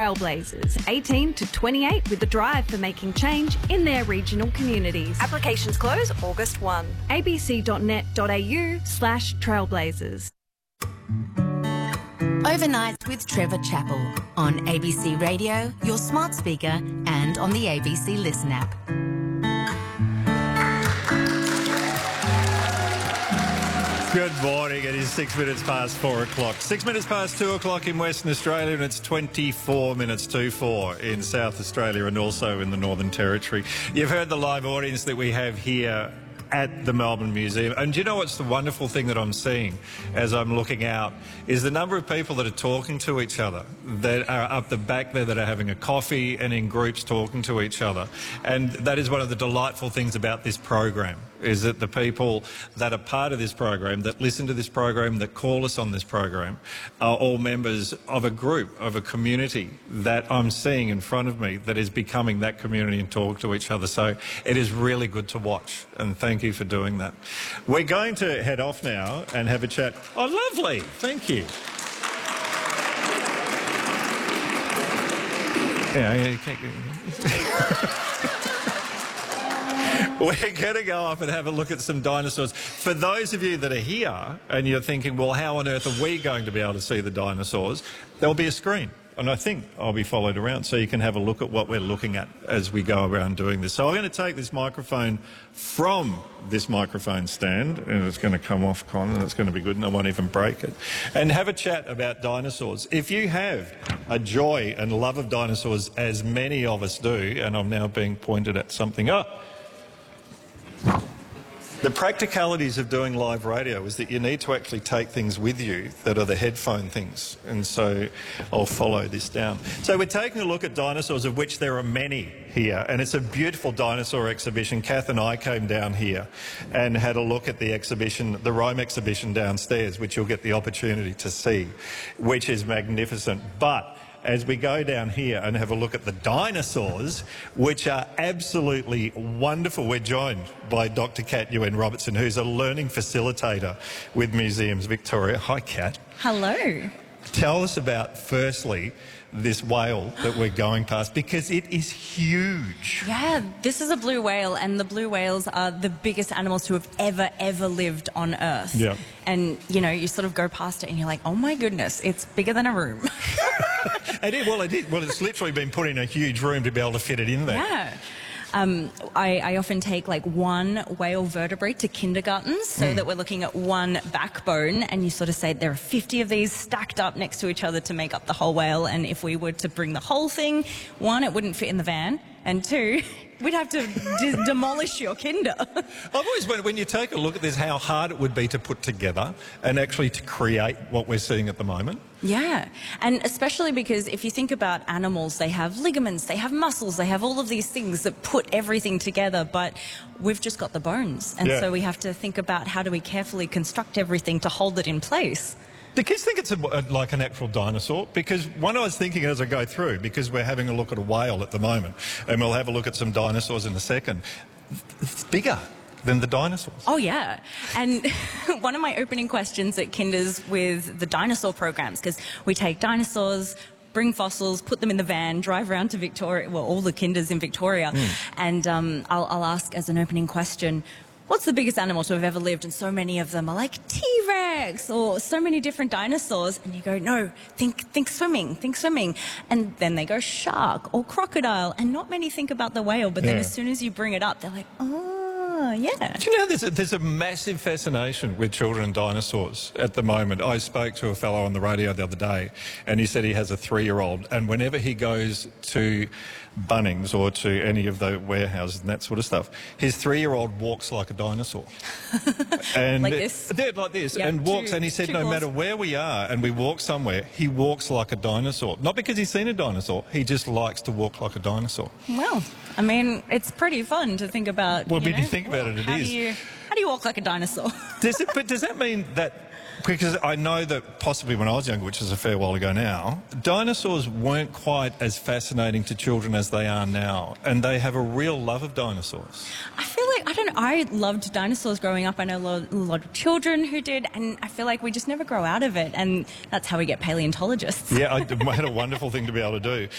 Trailblazers, 18 to 28, with the drive for making change in their regional communities. Applications close August 1. abc.net.au/trailblazers. Overnight with Trevor Chappell on ABC Radio, your smart speaker, and on the ABC Listen app. Good morning. It is 6 minutes past 4 o'clock. 6 minutes past 2 o'clock in Western Australia, and it's 24 minutes to 4 in South Australia and also in the Northern Territory. You've heard the live audience that we have here at the Melbourne Museum. And do you know what's the wonderful thing that I'm seeing as I'm looking out is the number of people that are talking to each other, that are up the back there, that are having a coffee and in groups talking to each other. And that is one of the delightful things about this program, is that the people that are part of this program, that listen to this program, that call us on this program, are all members of a group, of a community that I'm seeing in front of me that is becoming that community and talk to each other. So it is really good to watch, and thank you for doing that. We're going to head off now and have a chat. Oh, lovely. Thank you. Yeah, we're going to go up and have a look at some dinosaurs. For those of you that are here and you're thinking, well, how on earth are we going to be able to see the dinosaurs? There'll be a screen. And I think I'll be followed around so you can have a look at what we're looking at as we go around doing this. So I'm going to take this microphone from this microphone stand, and it's going to come off, Con, and it's going to be good, and I won't even break it, and have a chat about dinosaurs. If you have a joy and love of dinosaurs, as many of us do, and I'm now being pointed at something. The practicalities of doing live radio is that you need to actually take things with you that are the headphone things, and so I'll follow this down. So we're taking a look at dinosaurs, of which there are many here, and it's a beautiful dinosaur exhibition. Kath and I came down here and had a look at the exhibition, the Rome exhibition downstairs, which you'll get the opportunity to see, which is magnificent. But as we go down here and have a look at the dinosaurs, which are absolutely wonderful, we're joined by Dr. Kat Yuen Robertson, who's a learning facilitator with Museums Victoria. Hi, Kat. Hello. Tell us about, firstly, this whale that we're going past, because it is huge. Yeah, this is a blue whale, and the blue whales are the biggest animals to have ever lived on Earth. Yeah. And, you know, you sort of go past it and you're like, oh my goodness, it's bigger than a room. Well, it's literally been put in a huge room to be able to fit it in there. Yeah. I often take like one whale vertebrae to kindergartens so that we're looking at one backbone, and you sort of say there are 50 of these stacked up next to each other to make up the whole whale, and if we were to bring the whole thing, one, it wouldn't fit in the van, and two, we'd have to demolish your kinder. I've always wondered, when you take a look at this, how hard it would be to put together and actually to create what we're seeing at the moment. Yeah, and especially because if you think about animals, they have ligaments, they have muscles, they have all of these things that put everything together, but we've just got the bones. And so we have to think about how do we carefully construct everything to hold it in place. Do kids think it's like an actual dinosaur? Because when I was thinking as I go through, because we're having a look at a whale at the moment, and we'll have a look at some dinosaurs in a second, it's bigger than the dinosaurs. Oh, yeah. And one of my opening questions at Kinders with the dinosaur programs, because we take dinosaurs, bring fossils, put them in the van, drive around to Victoria, well, all the Kinders in Victoria, and I'll ask as an opening question, what's the biggest animal to have ever lived? And so many of them are like T-Rex or so many different dinosaurs. And you go, no, think swimming. And then they go shark or crocodile. And not many think about the whale. But then as soon as you bring it up, they're like, oh, yeah. Do you know there's a massive fascination with children and dinosaurs at the moment? I spoke to a fellow on the radio the other day, and he said he has a 3-year-old. And whenever he goes to Bunnings or to any of the warehouses and that sort of stuff, his 3-year-old walks like a dinosaur. And like this? Like this, Yep, and walks, and he said no matter where we are and we walk somewhere, he walks like a dinosaur. Not because he's seen a dinosaur, he just likes to walk like a dinosaur. Well, I mean, it's pretty fun to think about. Well, when you think about it, it is. How do you walk like a dinosaur? But does that mean that, because I know that possibly when I was younger, which is a fair while ago now, dinosaurs weren't quite as fascinating to children as they are now, and they have a real love of dinosaurs. I feel like, I don't know, I loved dinosaurs growing up. I know a lot of children who did, and I feel like we just never grow out of it, and that's how we get paleontologists. Yeah, I had a wonderful thing to be able to do.